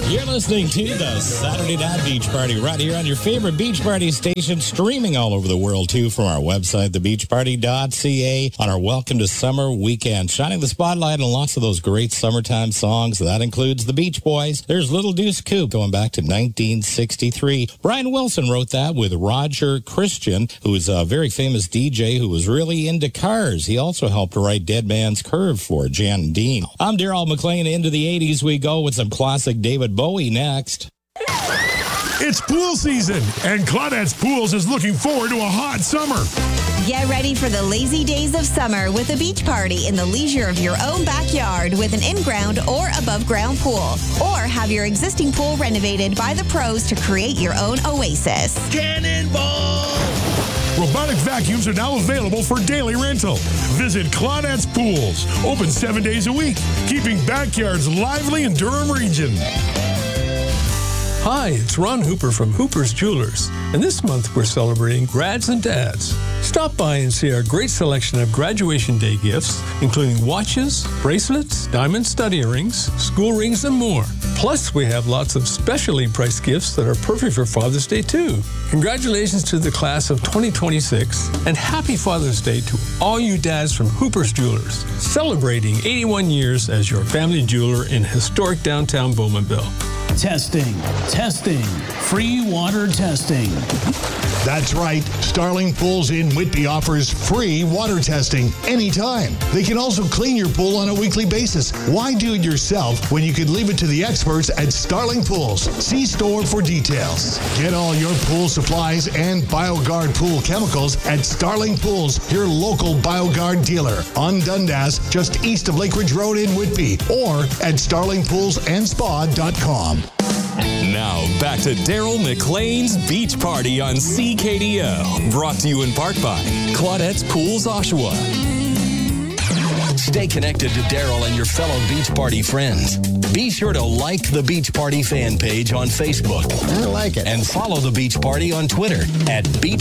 You're listening to the Saturday Night Beach Party right here on your favorite beach party station, streaming all over the world, too, from our website, thebeachparty.ca, on our Welcome to Summer weekend, shining the spotlight on lots of those great summertime songs. That includes the Beach Boys. There's Little Deuce Coupe going back to 1963. Brian Wilson wrote that with Roger Christian, who is a very famous DJ who was really into cars. He also helped write Dead Man's Curve for Jan Dean. I'm Daryl McLean. Into the 80s we go with some classic David Bowie next. It's pool season, and Claudette's Pools is looking forward to a hot summer. Get ready for the lazy days of summer with a beach party in the leisure of your own backyard with an in-ground or above-ground pool. Or have your existing pool renovated by the pros to create your own oasis. Cannonball! Robotic vacuums are now available for daily rental. Visit Claudette's Pools, open 7 days a week, keeping backyards lively in Durham region. Hi, it's Ron Hooper from Hooper's Jewelers, and this month we're celebrating grads and dads. Stop by and see our great selection of graduation day gifts, including watches, bracelets, diamond stud earrings, school rings, and more. Plus, we have lots of specially priced gifts that are perfect for Father's Day, too. Congratulations to the class of 2026, and happy Father's Day to all you dads from Hooper's Jewelers, celebrating 81 years as your family jeweler in historic downtown Bowmanville. Testing. Free water testing. That's right. Starling Pools in Whitby offers free water testing anytime. They can also clean your pool on a weekly basis. Why do it yourself when you could leave it to the experts at Starling Pools? See store for details. Get all your pool supplies and BioGuard pool chemicals at Starling Pools, your local BioGuard dealer on Dundas, just east of Lake Ridge Road in Whitby, or at starlingpoolsandspa.com. Now, back to Daryl McLean's Beach Party on CKDO. Brought to you in part by Claudette's Pools, Oshawa. Stay connected to Daryl and your fellow Beach Party friends. Be sure to like the Beach Party fan page on Facebook. I like it. And follow the Beach Party on Twitter at Beach